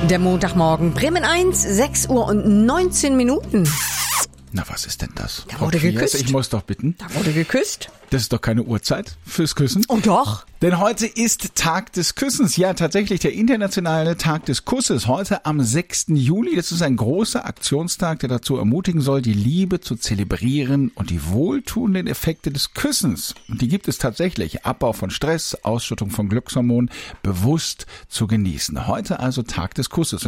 Der Montagmorgen, Bremen 1, 6 Uhr und 19 Minuten. Na, was ist denn das? Da wurde geküsst. Ich muss doch bitten. Da wurde geküsst. Das ist doch keine Uhrzeit fürs Küssen. Oh doch. Denn heute ist Tag des Küssens. Ja, tatsächlich der internationale Tag des Kusses. Heute am 6. Juli. Das ist ein großer Aktionstag, der dazu ermutigen soll, die Liebe zu zelebrieren und die wohltuenden Effekte des Küssens. Und die gibt es tatsächlich. Abbau von Stress, Ausschüttung von Glückshormonen bewusst zu genießen. Heute also Tag des Kusses.